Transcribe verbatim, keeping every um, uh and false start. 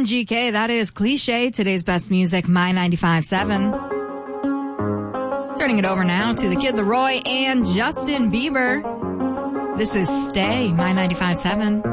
M G K, that is Cliche, today's best music, My ninety-five seven. Turning it over now to the Kid Laroi and Justin Bieber. This is Stay, My ninety-five seven.